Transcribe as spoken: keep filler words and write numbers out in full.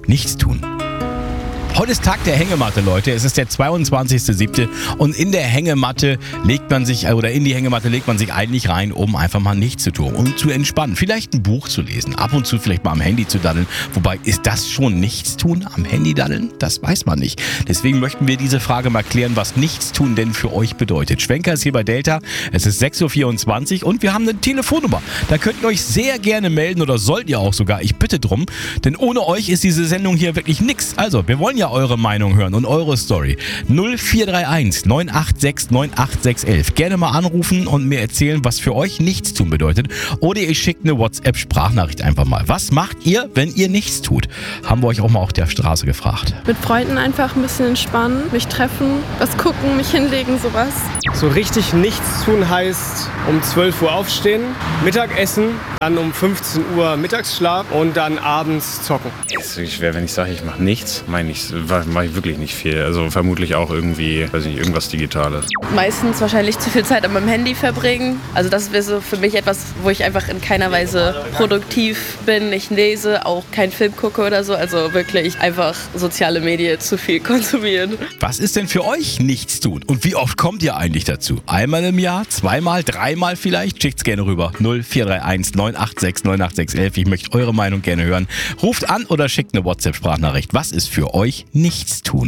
nichts tun. Heute ist Tag der Hängematte, Leute. Es ist der zweiundzwanzigster siebte und in der Hängematte legt man sich, oder in die Hängematte legt man sich eigentlich rein, um einfach mal nichts zu tun, um zu entspannen. Vielleicht ein Buch zu lesen, ab und zu vielleicht mal am Handy zu daddeln. Wobei, ist das schon Nichtstun, am Handy daddeln? Das weiß man nicht. Deswegen möchten wir diese Frage mal klären, was Nichtstun denn für euch bedeutet. Schwenker ist hier bei Delta. Es ist sechs Uhr vierundzwanzig und wir haben eine Telefonnummer. Da könnt ihr euch sehr gerne melden oder sollt ihr auch sogar. Ich bitte drum, denn ohne euch ist diese Sendung hier wirklich nix. Also, wir wollen ja eure Meinung hören und eure Story. null vier drei eins neun acht sechs neun acht sechs eins. Gerne mal anrufen und mir erzählen, was für euch Nichtstun bedeutet. Oder ihr schickt eine WhatsApp-Sprachnachricht einfach mal. Was macht ihr, wenn ihr nichts tut? Haben wir euch auch mal auf der Straße gefragt. Mit Freunden einfach ein bisschen entspannen, mich treffen, was gucken, mich hinlegen, sowas. So richtig nichts tun heißt um zwölf Uhr aufstehen, Mittagessen, dann um fünfzehn Uhr Mittagsschlaf und dann abends zocken. Es ist wirklich schwer, wenn ich sage, ich mache nichts, meine ich, mache ich wirklich nicht viel. Also vermutlich auch irgendwie, weiß nicht, irgendwas Digitales. Meistens wahrscheinlich zu viel Zeit an meinem Handy verbringen. Also das wäre so für mich etwas, wo ich einfach in keiner Weise produktiv bin. Ich lese, auch keinen Film gucke oder so. Also wirklich einfach soziale Medien zu viel konsumieren. Was ist denn für euch Nichtstun? Und wie oft kommt ihr eigentlich dazu? Einmal im Jahr? Zweimal? Dreimal vielleicht? Schickt's gerne rüber. null vier drei eins neun acht sechs neun acht sechs eins. Ich möchte eure Meinung gerne hören. Ruft an oder schickt eine WhatsApp-Sprachnachricht. Was ist für euch Nichtstun?